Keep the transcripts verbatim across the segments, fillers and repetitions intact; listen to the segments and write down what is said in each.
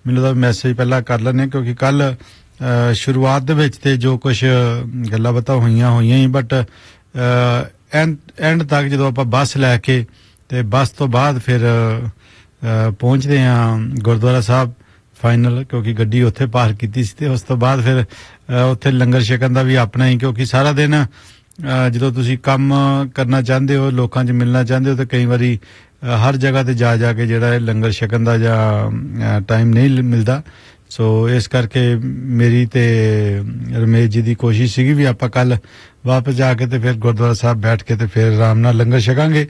ਮੈਨੂੰ ਤਾਂ ਮੈਸੇਜ ਪਹਿਲਾਂ ਕਰ ਲੈਂਦੇ क्योंकि कल शुरुआत ਦੇ ਵਿੱਚ ਤੇ ਜੋ ਕੁਝ ਗੱਲਾਂ ਬਾਤਾਂ ਹੋਈਆਂ ਹੋਈਆਂ ਹੀ ਬਟ ਐਂਡ ਐਂਡ ਤੱਕ ਜਦੋਂ ਆਪਾਂ ਬੱਸ ਲੈ ਕੇ ਤੇ ਬੱਸ ਤੋਂ ਬਾਅਦ ਫਿਰ ਪਹੁੰਚਦੇ ਆ ਗੁਰਦੁਆਰਾ ਸਾਹਿਬ ਫਾਈਨਲ ਕਿਉਂਕਿ ਗੱਡੀ ਉੱਥੇ ਪਾਰਕ ਕੀਤੀ ਸੀ ਤੇ ਉਸ ਤੋਂ ਬਾਅਦ ਫਿਰ ਉੱਥੇ ਲੰਗਰ ਛਕਣ ਦਾ ਵੀ ਆਪਣਾ ਹੀ ਕਿਉਂਕਿ ਸਾਰਾ ਦਿਨ ਜਦੋਂ ਤੁਸੀਂ ਕੰਮ ਕਰਨਾ ਚਾਹੁੰਦੇ ਹੋ ਲੋਕਾਂ 'ਚ ਮਿਲਣਾ ਚਾਹੁੰਦੇ ਹੋ ਤੇ ਕਈ ਵਾਰੀ ਹਰ ਜਗ੍ਹਾ ਤੇ ਜਾ ਜਾ ਕੇ ਜਿਹੜਾ ਇਹ ਲੰਗਰ ਛਕਣ ਦਾ ਜਾਂ ਟਾਈਮ ਨਹੀਂ ਮਿਲਦਾ ਸੋ ਇਸ ਕਰਕੇ ਮੇਰੀ ਤੇ ਰਮੇਸ਼ ਜੀ ਦੀ ਕੋਸ਼ਿਸ਼ ਸੀਗੀ ਵੀ ਆਪਾਂ ਕੱਲ ਵਾਪਸ ਜਾ ਕੇ ਤੇ ਫਿਰ ਗੁਰਦੁਆਰਾ ਸਾਹਿਬ ਬੈਠ ਕੇ ਤੇ ਫਿਰ ਆਰਾਮ ਨਾਲ ਲੰਗਰ ਛਕਾਂਗੇ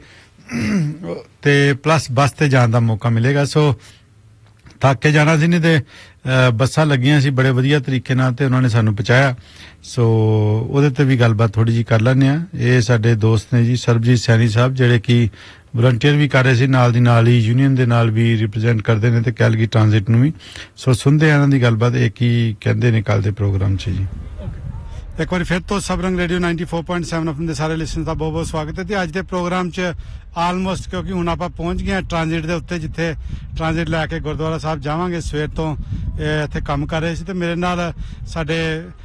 ਤੇ ਪਲੱਸ ਬੱਸ ਤੇ ਜਾਣ ਦਾ ਮੌਕਾ ਮਿਲੇਗਾ ਸੋ ਥੱਕ ਕੇ ਜਾਣਾ ਸੀ ਨਹੀਂ ਤੇ ਬੱਸਾਂ ਲੱਗੀਆਂ ਸੀ ਬੜੇ ਵਧੀਆ ਤਰੀਕੇ ਨਾਲ ਤੇ ਉਹਨਾਂ ਨੇ ਸਾਨੂੰ ਪਹੁੰਚਾਇਆ ਸੋ ਉਹਦੇ ਤੇ ਵੀ ਗੱਲਬਾਤ ਥੋੜੀ ਜੀ ਕਰ ਲੈਂਦੇ ਆ ਇਹ ਸਾਡੇ ਦੋਸਤ ਨੇ ਜੀ ਸਰਬਜੀਤ ਸੈਣੀ ਸਾਹਿਬ ਜਿਹੜੇ ਕਿ ਵਲੰਟੀਅਰ ਵੀ ਕਰ ਰਹੇ ਸੀ ਨਾਲ ਦੀ ਨਾਲ ਹੀ ਯੂਨੀਅਨ ਦੇ ਨਾਲ ਵੀ ਰਿਪਰੈਜ਼ੈਂਟ ਕਰਦੇ ਨੇ ਤੇ ਕੈਲਗਰੀ ਟ੍ਰਾਂਜ਼ਿਟ ਨੂੰ ਵੀ ਸੋ ਸੁਣਦੇ ਆ ਇਹਨਾਂ ਦੀ ਗੱਲਬਾਤ ਇਹ ਕੀ ਕਹਿੰਦੇ ਨੇ ਕੱਲ ਦੇ ਪ੍ਰੋਗਰਾਮ 'ਚ ਜੀ ਇੱਕ ਵਾਰੀ ਫਿਰ ਤੋਂ ਸਬਰੰਗ radio ninety four point seven F M ਦੇ ਸਾਰੇ ਲਿਸਨਰਸ ਦਾ ਬਹੁਤ ਬਹੁਤ ਸਵਾਗਤ ਹੈ ਤੇ ਅੱਜ ਦੇ ਪ੍ਰੋਗਰਾਮ 'ਚ ਆਲਮੋਸਟ ਕਿਉਂਕਿ ਹੁਣ ਆਪਾਂ ਪਹੁੰਚ ਗਏ ਹਾਂ ਟ੍ਰਾਂਜ਼ਿਟ ਦੇ ਉੱਤੇ ਜਿੱਥੇ ਟ੍ਰਾਂਜ਼ਿਟ ਲੈ ਕੇ ਗੁਰਦੁਆਰਾ ਸਾਹਿਬ ਜਾਵਾਂਗੇ ਸਵੇਰ ਤੋਂ ਇੱਥੇ ਕੰਮ ਕਰ ਰਹੇ ਸੀ ਤੇ ਮੇਰੇ ਨਾਲ ਸਾਡੇ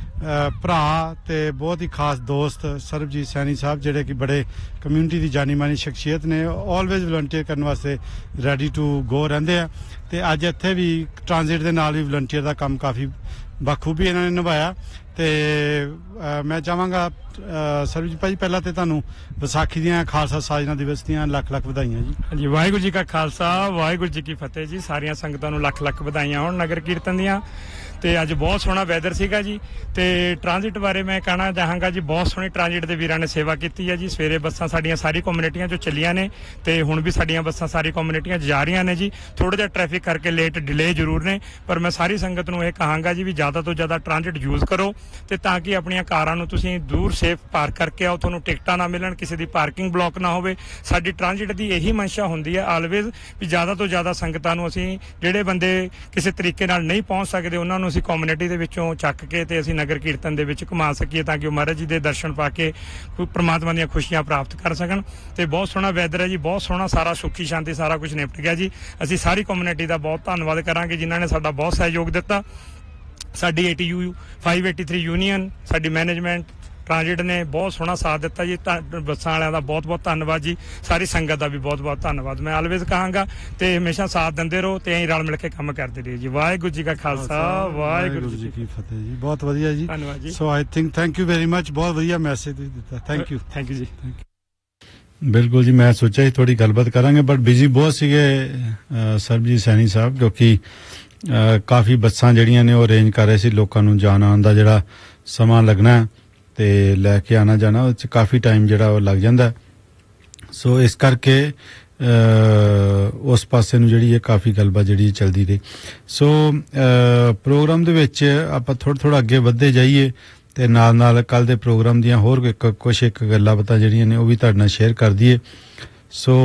ਭਰਾ ਤੇ ਬਹੁਤ ਹੀ ਖਾਸ ਦੋਸਤ ਸਰਬਜੀਤ ਸੈਣੀ ਸਾਹਿਬ ਜਿਹੜੇ ਕਿ ਬੜੇ ਕਮਿਊਨਿਟੀ ਦੀ ਜਾਣੀ ਮਾਨੀ ਸ਼ਖਸੀਅਤ ਨੇ ਆਲਵੇਜ਼ ਵਲੰਟੀਅਰ ਕਰਨ ਵਾਸਤੇ ਰੈਡੀ ਟੂ ਗੋ ਰਹਿੰਦੇ ਆ ਤੇ ਅੱਜ ਇੱਥੇ ਵੀ ਟ੍ਰਾਂਜ਼ਿਟ ਦੇ ਨਾਲ ਵੀ ਵਲੰਟੀਅਰ ਦਾ ਕੰਮ ਕਾਫੀ ਬਖੂਬੀ ਇਹਨਾਂ ਨੇ ਨਿਭਾਇਆ ਤੇ ਮੈਂ ਚਾਹਾਂਗਾ ਸਰਬਜੀਤ ਭਾਜੀ ਪਹਿਲਾਂ ਤੇ ਤੁਹਾਨੂੰ ਵਿਸਾਖੀ ਦੀਆਂ ਖਾਲਸਾ ਸਾਜਨਾ ਦਿਵਸ ਦੀਆਂ ਲੱਖ ਲੱਖ ਵਧਾਈਆਂ ਜੀ ਹਾਂਜੀ ਵਾਹਿਗੁਰੂ ਜੀ ਕਾ ਖਾਲਸਾ ਵਾਹਿਗੁਰੂ ਜੀ ਕੀ ਫਤਿਹ ਜੀ ਸਾਰੀਆਂ ਸੰਗਤਾਂ ਨੂੰ ਲੱਖ ਲੱਖ ਵਧਾਈਆਂ ਹੋਣ ਨਗਰ ਕੀਰਤਨ ਦੀਆਂ ਤੇ ਅੱਜ ਬਹੁਤ ਸੋਹਣਾ ਵੈਦਰ ਸੀਗਾ ਜੀ ਤੇ ਟ੍ਰਾਂਜ਼ਿਟ ਬਾਰੇ ਮੈਂ ਕਹਿਣਾ ਚਾਹਾਂਗਾ ਜੀ ਬਹੁਤ ਸੋਹਣੀ ਟ੍ਰਾਂਜ਼ਿਟ ਦੇ ਵੀਰਾਂ ਨੇ ਸੇਵਾ ਕੀਤੀ ਹੈ ਜੀ ਸਵੇਰੇ ਬੱਸਾਂ ਸਾਡੀਆਂ ਸਾਰੀ ਕਮਿਊਨਿਟੀਆਂ ਚੋਂ ਚੱਲੀਆਂ ਨੇ ਤੇ ਹੁਣ ਵੀ ਸਾਡੀਆਂ ਬੱਸਾਂ ਸਾਰੀ ਕਮਿਊਨਿਟੀਆਂ 'ਚ ਜਾ ਰਹੀਆਂ ਨੇ ਜੀ ਥੋੜਾ ਜਿਹਾ ਟ੍ਰੈਫਿਕ ਕਰਕੇ ਲੇਟ ਡਿਲੇ ਜ਼ਰੂਰ ਨੇ ਪਰ ਮੈਂ ਸਾਰੀ ਸੰਗਤ ਨੂੰ ਇਹ ਕਹਾਂਗਾ ਜੀ ਵੀ ਜ਼ਿਆਦਾ ਤੋਂ ਜ਼ਿਆਦਾ ਟ੍ਰਾਂਜ਼ਿਟ ਯੂਜ਼ ਕਰੋ ਤੇ ਤਾਂ ਕਿ ਆਪਣੀਆਂ ਕਾਰਾਂ ਨੂੰ ਤੁਸੀਂ ਦੂਰ ਸੇਫ ਪਾਰਕ ਕਰਕੇ ਆਓ ਤੁਹਾਨੂੰ ਟਿਕਟਾਂ ਨਾ ਮਿਲਣ ਕਿਸੇ ਦੀ ਪਾਰਕਿੰਗ ਬਲੌਕ ਨਾ ਹੋਵੇ ਸਾਡੀ ਟ੍ਰਾਂਜ਼ਿਟ ਦੀ ਇਹੀ ਮਨਸ਼ਾ ਹੁੰਦੀ ਹੈ ਆਲਵੇਜ਼ ਵੀ ਜ਼ਿਆਦਾ ਤੋਂ ਜ਼ਿਆਦਾ ਸੰਗਤਾਂ ਨੂੰ ਅਸੀਂ ਜਿਹੜੇ ਬੰਦੇ ਕਿਸੇ ਤਰੀਕੇ ਨਾਲ ਨਹੀਂ ਪਹੁੰਚ ਸਕਦੇ ਉਹਨਾਂ ਨੂੰ ਅਸੀਂ ਕਮਿਊਨਿਟੀ ਦੇ ਵਿੱਚੋਂ ਚੱਕ ਕੇ ਤੇ ਅਸੀਂ ਨਗਰ ਕੀਰਤਨ ਦੇ ਵਿੱਚ ਘੁਮਾ ਸਕੀਏ ਤਾਂ ਕਿ ਉਹ ਮਹਾਰਾਜ ਜੀ ਦੇ ਦਰਸ਼ਨ ਪਾ ਕੇ ਪ੍ਰਮਾਤਮਾ ਦੀਆਂ ਖੁਸ਼ੀਆਂ ਪ੍ਰਾਪਤ ਕਰ ਸਕਣ ਤੇ ਬਹੁਤ ਸੋਹਣਾ ਵੈਦਰ ਹੈ ਜੀ ਬਹੁਤ ਸੋਹਣਾ ਸਾਰਾ ਸੁੱਖੀ ਸ਼ਾਂਤੀ ਸਾਰਾ ਕੁਝ ਨਿਪਟ ਗਿਆ ਜੀ ਅਸੀਂ ਸਾਰੀ ਕਮਿਊਨਿਟੀ ਦਾ ਬਹੁਤ ਧੰਨਵਾਦ ਕਰਾਂਗੇ ਜਿਨ੍ਹਾਂ ਨੇ ਸਾਡਾ ਬਹੁਤ ਸਹਿਯੋਗ ਦਿੱਤਾ ਸਾਡੀ A T U five eighty-three union ਸਾਡੀ ਮੈਨੇਜਮੈਂਟ ਟ੍ਰਾਂਜ਼ਿਟ ਨੇ ਬਹੁਤ ਸੋਹਣਾ ਸਾਥ ਦਿੱਤਾ ਜੀ ਬੱਸਾਂ ਵਾਲਿਆਂ ਦਾ ਬਹੁਤ ਬਹੁਤ ਧੰਨਵਾਦ ਜੀ ਸਾਰੀ ਸੰਗਤ ਦਾ ਵੀ ਬਹੁਤ ਬਹੁਤ ਧੰਨਵਾਦ ਮੈਂ ਆਲਵੇਜ਼ ਕਹਾਂਗਾ ਤੇ ਹਮੇਸ਼ਾ ਸਾਥ ਦਿੰਦੇ ਰਹੋ ਤੇ ਐਂ ਰਲ ਮਿਲ ਕੇ ਕੰਮ ਕਰਦੇ ਰਹੋ ਜੀ ਵਾਹਿਗੁਰੂ ਜੀ ਕਾ ਖਾਲਸਾ ਵਾਹਿਗੁਰੂ ਜੀ ਕੀ ਫਤਿਹ ਜੀ ਬਹੁਤ ਵਧੀਆ ਜੀ ਧੰਨਵਾਦ ਜੀ ਸੋ I think thank you very much ਬਹੁਤ ਵਧੀਆ ਮੈਸੇਜ ਦਿੱਤਾ ਥੈਂਕ ਯੂ ਥੈਂਕ ਯੂ ਜੀ ਬਿਲਕੁਲ ਜੀ ਮੈਂ ਸੋਚਿਆ ਸੀ ਥੋੜੀ ਗੱਲਬਾਤ ਕਰਾਂਗੇ ਬਟ ਬਿਜ਼ੀ ਬਹੁਤ ਸੀਗੇ ਸਰਬਜੀਤ ਸੈਣੀ ਸਾਹਿਬ ਕਿਉਂਕਿ ਕਾਫੀ ਬੱਸਾਂ ਜਿਹੜੀਆਂ ਨੇ ਉਹ ਅਰੇਂਜ ਕਰ ਰਹੇ ਸੀ ਲੋਕਾਂ ਨੂੰ ਜਾਣ ਆਉਣ ਦਾ ਜਿਹੜਾ ਸਮਾਂ ਲੱਗਣਾ ਤੇ ਲੈ ਕੇ ਆਣਾ ਜਾਣਾ ਉਹ 'ਚ ਕਾਫੀ ਟਾਈਮ ਜਿਹੜਾ ਉਹ ਲੱਗ ਜਾਂਦਾ ਸੋ ਇਸ ਕਰਕੇ ਉਸ ਪਾਸੇ ਨੂੰ ਜਿਹੜੀ ਹੈ ਕਾਫੀ ਗੱਲਬਾਤ ਜਿਹੜੀ ਚੱਲਦੀ ਰਹੀ ਸੋ ਪ੍ਰੋਗਰਾਮ ਦੇ ਵਿੱਚ ਆਪਾਂ ਥੋੜਾ ਥੋੜਾ ਅੱਗੇ ਵੱਧਦੇ ਜਾਈਏ ਤੇ ਨਾਲ ਨਾਲ ਕੱਲ ਦੇ ਪ੍ਰੋਗਰਾਮ ਦੀਆਂ ਹੋਰ ਕੁਛ ਇੱਕ ਗੱਲਾਂ ਬਾਤਾਂ ਜਿਹੜੀਆਂ ਨੇ ਉਹ ਵੀ ਤੁਹਾਡੇ ਨਾਲ ਸ਼ੇਅਰ ਕਰ ਦਈਏ ਸੋ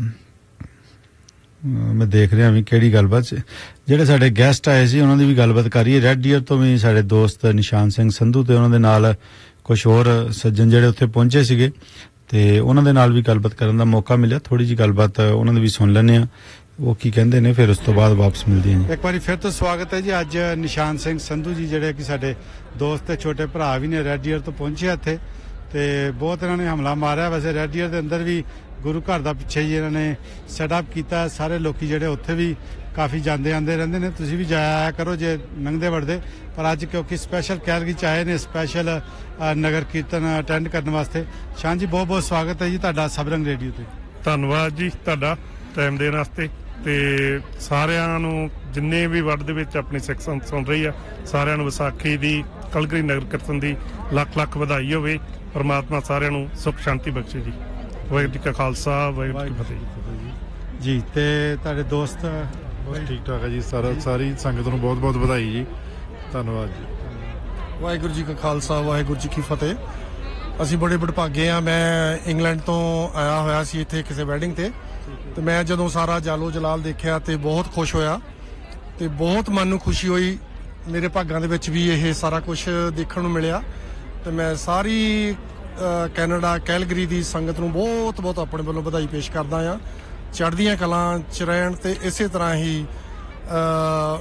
ਮੈਂ ਦੇਖ ਰਿਹਾ ਵੀ ਕਿਹੜੀ ਗੱਲਬਾਤ ਜਿਹੜੇ ਸਾਡੇ ਗੈਸਟ ਆਏ ਸੀ ਉਹਨਾਂ ਦੀ ਵੀ ਗੱਲਬਾਤ ਕਰੀਏ ਰੈੱਡ ਡੀਅਰ ਤੋਂ ਵੀ ਸਾਡੇ ਦੋਸਤ ਨਿਸ਼ਾਨ ਸਿੰਘ ਸੰਧੂ ਤੇ ਉਹਨਾਂ ਦੇ ਨਾਲ ਕੁਛ ਹੋਰ ਸੱਜਣ ਜਿਹੜੇ ਉੱਥੇ ਪਹੁੰਚੇ ਸੀਗੇ ਤੇ ਉਹਨਾਂ ਦੇ ਨਾਲ ਵੀ ਗੱਲਬਾਤ ਕਰਨ ਦਾ ਮੌਕਾ ਮਿਲਿਆ ਥੋੜੀ ਜਿਹੀ ਗੱਲਬਾਤ ਉਹਨਾਂ ਦੀ ਵੀ ਸੁਣ ਲੈਂਦੇ ਆ ਉਹ ਕੀ ਕਹਿੰਦੇ ਨੇ ਫਿਰ ਉਸ ਤੋਂ ਬਾਅਦ ਵਾਪਸ ਮਿਲਦੇ ਹਾਂ ਇੱਕ ਵਾਰੀ ਫਿਰ ਤੋਂ ਸਵਾਗਤ ਹੈ ਜੀ ਅੱਜ ਨਿਸ਼ਾਨ ਸਿੰਘ ਸੰਧੂ ਜੀ ਜਿਹੜੇ ਕਿ ਸਾਡੇ ਦੋਸਤ ਤੇ ਛੋਟੇ ਭਰਾ ਵੀ ਨੇ ਰੈੱਡ ਡੀਅਰ ਤੋਂ ਪਹੁੰਚੇ ਇੱਥੇ ਤੇ ਬਹੁਤ ਇਹਨਾਂ ਨੇ ਹਮਲਾ ਮਾਰਿਆ ਵੈਸੇ ਰੈੱਡ ਡੀਅਰ ਦੇ ਅੰਦਰ ਵੀ ਗੁਰੂ ਘਰ ਦਾ ਪਿੱਛੇ ਜੀ ਇਹਨਾਂ ਨੇ ਸੈਟਅਪ ਕੀਤਾ ਸਾਰੇ ਲੋਕੀ ਜਿਹੜੇ ਉੱਥੇ ਵੀ ਕਾਫੀ ਜਾਂਦੇ ਆਉਂਦੇ ਰਹਿੰਦੇ ਨੇ ਤੁਸੀਂ ਵੀ ਜਾਇਆ ਆਇਆ ਕਰੋ ਜੇ ਲੰਘਦੇ ਵੜਦੇ ਪਰ ਅੱਜ ਕਿਉਂਕਿ ਸਪੈਸ਼ਲ ਕੈਲਗਰੀ 'ਚ ਆਏ ਨੇ ਸਪੈਸ਼ਲ ਨਗਰ ਕੀਰਤਨ ਅਟੈਂਡ ਕਰਨ ਵਾਸਤੇ ਸ਼ਾਨ ਜੀ ਬਹੁਤ ਬਹੁਤ ਸਵਾਗਤ ਹੈ ਜੀ ਤੁਹਾਡਾ ਸਬਰੰਗ ਰੇਡੀਓ ਤੇ ਧੰਨਵਾਦ ਜੀ ਤੁਹਾਡਾ ਟਾਈਮ ਦੇਣ ਵਾਸਤੇ ਤੇ ਸਾਰਿਆਂ ਨੂੰ ਜਿੰਨੇ ਵੀ ਵਰਡ ਦੇ ਵਿੱਚ ਆਪਣੀ ਸਿੱਖ ਸੰਗਤ ਸੁਣ ਰਹੀ ਆ ਸਾਰਿਆਂ ਨੂੰ ਵਿਸਾਖੀ ਦੀ ਕਲਗਰੀ ਨਗਰ ਕੀਰਤਨ ਦੀ ਲੱਖ ਲੱਖ ਵਧਾਈ ਹੋਵੇ ਪਰਮਾਤਮਾ ਸਾਰਿਆਂ ਨੂੰ ਸੁੱਖ ਸ਼ਾਂਤੀ ਬਖਸ਼ੇ ਜੀ ਵਾਹਿਗੁਰੂ ਜੀ ਕਾ ਖਾਲਸਾ ਵਾਹਿਗੁਰੂ ਜੀ ਕੀ ਫਤਿਹ ਜੀ ਤੇ ਤੁਹਾਡੇ ਦੋਸਤ ਬਸ ਠੀਕ ਠਾਕ ਹੈ ਜੀ ਸਾਰਾ ਸਾਰੀ ਸੰਗਤ ਨੂੰ ਬਹੁਤ ਬਹੁਤ ਵਧਾਈ ਜੀ ਧੰਨਵਾਦ ਜੀ ਵਾਹਿਗੁਰੂ ਜੀ ਕਾ ਖਾਲਸਾ ਵਾਹਿਗੁਰੂ ਜੀ ਕੀ ਫਤਿਹ ਅਸੀਂ ਬੜੇ ਵਡਭਾਗੇ ਆ ਮੈਂ ਇੰਗਲੈਂਡ ਤੋਂ ਆਇਆ ਹੋਇਆ ਸੀ ਇੱਥੇ ਕਿਸੇ ਵੈਡਿੰਗ ਤੇ ਤੇ ਮੈਂ ਜਦੋਂ ਸਾਰਾ ਜਾਲੋ ਜਲਾਲ ਦੇਖਿਆ ਤੇ ਬਹੁਤ ਖੁਸ਼ ਹੋਇਆ ਤੇ ਬਹੁਤ ਮਨ ਨੂੰ ਖੁਸ਼ੀ ਹੋਈ ਮੇਰੇ ਭਾਗਾਂ ਦੇ ਵਿੱਚ ਵੀ ਇਹ ਸਾਰਾ ਕੁਝ ਦੇਖਣ ਨੂੰ ਮਿਲਿਆ ਤੇ ਮੈਂ ਸਾਰੀ ਕੈਨੇਡਾ ਕੈਲਗਰੀ ਦੀ ਸੰਗਤ ਨੂੰ ਬਹੁਤ ਬਹੁਤ ਆਪਣੇ ਵੱਲੋਂ ਵਧਾਈ ਪੇਸ਼ ਕਰਦਾ ਆ ਚੜ੍ਹਦੀਆਂ ਕਲਾਂ 'ਚ ਰਹਿਣ ਤੇ ਇਸੇ ਤਰ੍ਹਾਂ ਹੀ